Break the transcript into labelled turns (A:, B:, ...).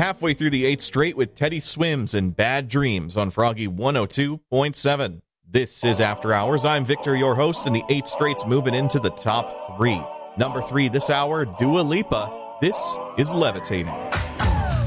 A: halfway through the 8th straight with Teddy Swims and Bad Dreams on Froggy 102.7. This is After Hours. I'm Victor, your host, and the 8th straight's moving into the top 3. Number 3 this hour, Dua Lipa. This is Levitating.